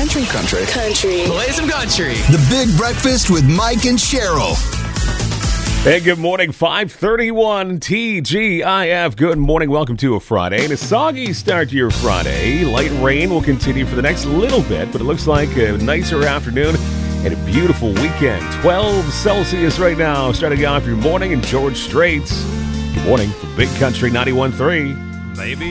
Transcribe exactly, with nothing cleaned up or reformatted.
country. Country. Country. Play some country. The Big Breakfast with Mike and Cheryl. Hey, good morning. five thirty-one T G I F. Good morning. Welcome to a Friday. And a soggy start to your Friday. Light rain will continue for the next little bit, but it looks like a nicer afternoon and a beautiful weekend. twelve Celsius right now. Starting off your morning in George Straits. Good morning from Big Country ninety-one point three. Maybe